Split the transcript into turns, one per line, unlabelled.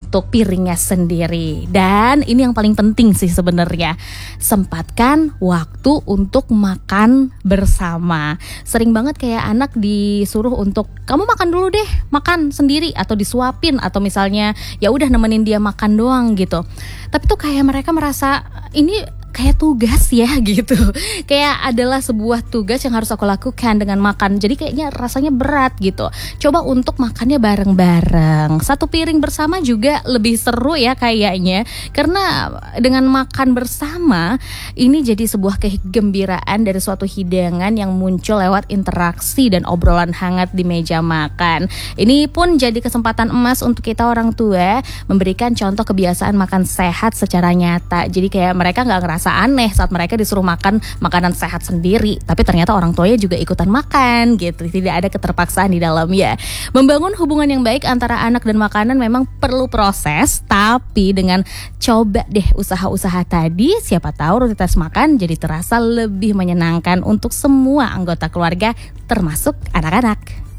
untuk piringnya sendiri. Dan ini yang paling penting sih sebenarnya, sempatkan waktu untuk makan bersama. Sering banget kayak anak disuruh untuk kamu makan dulu deh, makan sendiri atau disuapin, atau misalnya ya udah nemenin dia makan doang gitu. Tapi tuh kayak mereka merasa ini kayak tugas ya gitu, kayak adalah sebuah tugas yang harus aku lakukan dengan makan, jadi kayaknya rasanya berat gitu. Coba untuk makannya bareng-bareng, satu piring bersama juga lebih seru ya kayaknya, karena dengan makan bersama ini jadi sebuah kegembiraan dari suatu hidangan yang muncul lewat interaksi dan obrolan hangat di meja makan. Ini pun jadi kesempatan emas untuk kita orang tua memberikan contoh kebiasaan makan sehat secara nyata. Jadi kayak mereka nggak ngerasa aneh saat mereka disuruh makan makanan sehat sendiri, tapi ternyata orang tuanya juga ikutan makan gitu. Tidak ada keterpaksaan di dalamnya. Membangun hubungan yang baik antara anak dan makanan memang perlu proses, tapi dengan coba deh usaha-usaha tadi, siapa tahu rutinitas makan jadi terasa lebih menyenangkan untuk semua anggota keluarga, termasuk anak-anak.